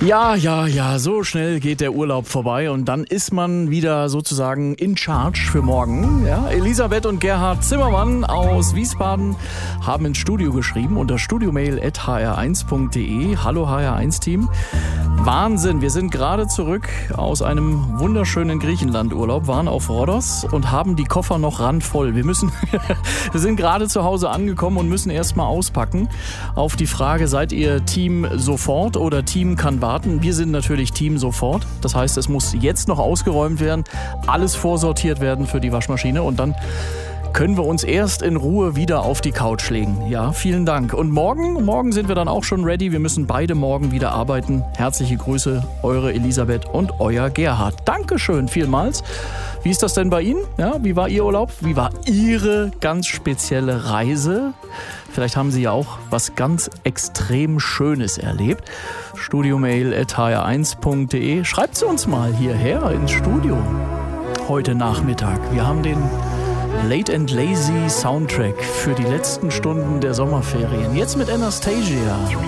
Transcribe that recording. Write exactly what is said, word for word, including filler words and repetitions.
Ja, ja, ja, so schnell geht der Urlaub vorbei und dann ist man wieder sozusagen in charge für morgen. Ja, Elisabeth und Gerhard Zimmermann aus Wiesbaden haben ins Studio geschrieben unter studiomail at h r eins punkt d e. Hallo H R eins Team. Wahnsinn, wir sind gerade zurück aus einem wunderschönen Griechenland-Urlaub, waren auf Rhodos und haben die Koffer noch randvoll. Wir müssen, wir sind gerade zu Hause angekommen und müssen erstmal auspacken. Auf die Frage, seid ihr Team sofort oder Team kann warten? Wir sind natürlich Team sofort. Das heißt, es muss jetzt noch ausgeräumt werden, alles vorsortiert werden für die Waschmaschine und dann können wir uns erst in Ruhe wieder auf die Couch legen. Ja, vielen Dank. Und morgen, morgen sind wir dann auch schon ready. Wir müssen beide morgen wieder arbeiten. Herzliche Grüße, eure Elisabeth und euer Gerhard. Dankeschön vielmals. Wie ist das denn bei Ihnen? Ja, wie war Ihr Urlaub? Wie war Ihre ganz spezielle Reise? Vielleicht haben Sie ja auch was ganz extrem Schönes erlebt. studiomail at h r eins punkt d e. Schreibt sie uns mal hierher ins Studio heute Nachmittag. Wir haben den Late and Lazy Soundtrack für die letzten Stunden der Sommerferien. Jetzt mit Anastasia.